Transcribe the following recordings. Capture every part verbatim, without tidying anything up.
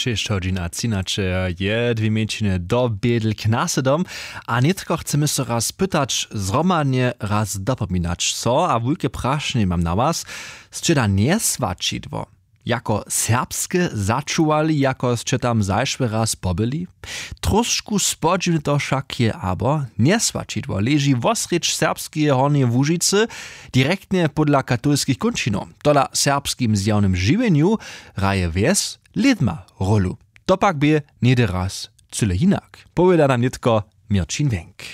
šest hodin a třinače je dvě měčiny do bědl k násedom a netko chceme se raz pytać, zromadnie raz dopomínać, co a wulke prašne mam na was, zčeda nesvačidło. Jako serbskie začuvali, jako ste tam zajšve raz pobyli? Trošku spodźimy to však je, abo nesvačidło leži vosreč serbskie hornie Łužice, direktnie podla katolskich končinov. Tola serbskim zjawnym živenju raje wies lidma rolu. To pak bie niede raz cyle hinak. Powiada nam nitko Mirčin Wenk.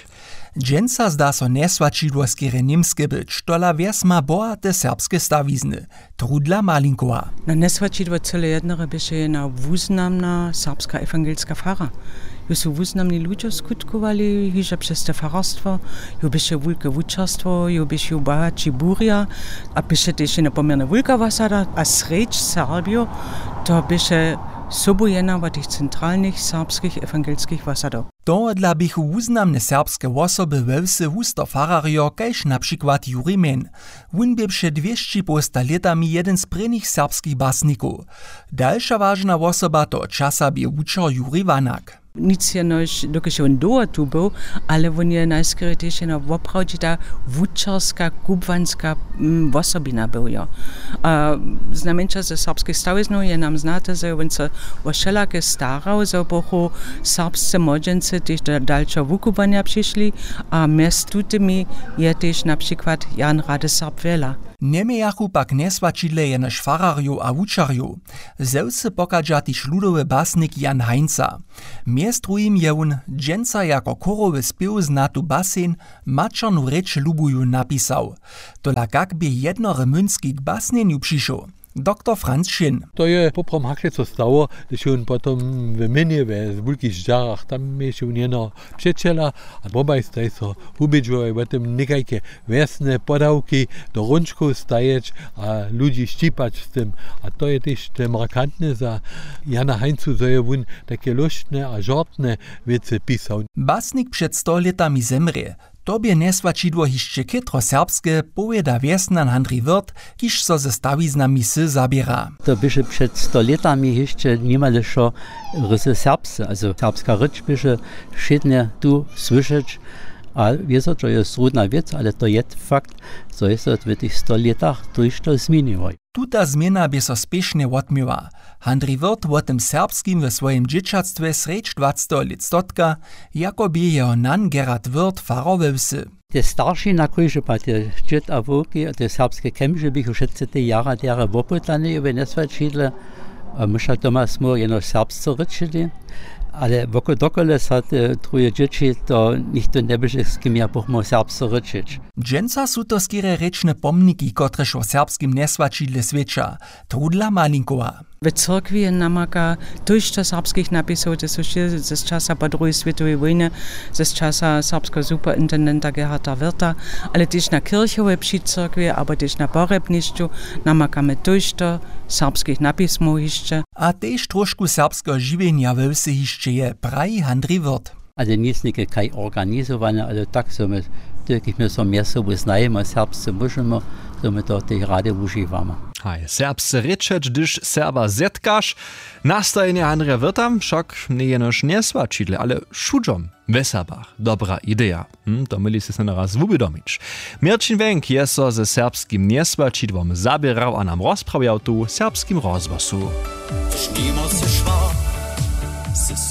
Dżęca zda so nesvačidło skere niemskie być, tola wies ma boate serbskie stawizny. Trudla Malinkowa. Na nesvačidło cyle jednere byše jedna wuznamna serbska ewangelska fara. Jo su wuznamni ludzie skutkowali, hiža przez te fararstwo, jo byše wulke wučarstwo, jo byše jo bohaci burja, a byše też jedna pomierne wulka wasada, a sreč Serbio, to byše sobojena w tych centralnych serbskich ewangelskich wasadach. To dla bichu wuznamne serbskie osoby wełsy husto farario, kajż na przykład Juri Men. Wun był przed dwieście posta latami jeden z prvnych serbskich basników. Dalsza ważna osoba to czasa był wuczar Juri Vanak. Nic je nož, dokud on doa tu był, ale on je najskôr też jedna woprawdźita wuczarska, kubwanska mm, osobina był. Ja. A znamenča ze serbskich stawizną je nam znate, że on se o všelaké starał, że bohu serbscy młodzieńcy też do dalszego wukubania przyszli, a mest tutemi je też na przykład Jan Rade Serbwela. Niemiejachu pak nesvačidle jenož fararju a wučarju. Zewsy pokadža tiž ludowy basnik Jan Heinza. Mies drugim je on dżęca jako korowy spiew znatu basen mačernu reč lubuju napisał. Tola kakby jednore münski k basneniu přišel. Doktor Franz Schinn. To je poprom hakle co stało, když on potom v minie ve zbulkých žarach, tam je on jedno přečela a obaj staj so ubidžuje v tom nekajke vesne podavky do runčku staječ a ľudí štípať s tym. A to je tež te markantne za Jana Heinzu, zo je on také luštne a žortne věci písał. Basnik před sto letami zemrie. Tobie nesvačidło hišće kytro serbskie powieda wiesnan Handri Wirt, kiż so ze stawiznami sy zabiera. To byše przed sto latami hišće niemale šo rysy serbscy, also serbska rycz byše wszednie tu słyszeć, a wieso, to jest trudna wiec, ale to jest fakt, so jest to w tych sto latach durch to zmieniło. Tuta zmiana by so spiesznie odmyła. Handri Wirt o tym serbskim w swoim dzieciactwie srecz dwadzieścia lat stotka, jako by jeho nan Gerard Wirt farowełsy. Te starsi na kojże pa te džet a voki, te serbskie kemže bych už te jara tere wopytane w nesvačidle, a myša doma smo jeno serbsce ryčili. Ale wokół dokole sa truje dzieci, to nikt to nie będzie z kim ja pochmo serbsce ryczyć. Dżęca su to skire rečne pomniki, kotrež o serbskim nesvačidle sveča. Trudla Malinkowa. W cerkwi je namaka dużo serbskich napisów, to są ze czasa po drugiej światowej wojny, ze czasa serbskiego superintendenta Gerharda Wirta, ale też na kirchowej przy cerkwi, aber też na porebniszczu namakamy dużo serbskich napismów jeszcze. A też troszkę serbskiego żywienia wełsy jeszcze je, praji Handri Wirt. Ale nic nie kaj organizowane, ale tak so my, takich my so mehr sobą znajemy, serbscy musimy, so my to tej rady używamy. Haj, serbscy ryczeć, gdyż serba zetkasz, nastajenie Handria Wirtam, wszak nie jenoż nesvačidle, ale šudžom w Serbach. Dobra idea. Hm, to mieli się na raz uwiadomić. Mirčin Wenk je so ze serbskim nesvačidłom zabierał, a nam rozprawiał tu serbskim rozgłosu.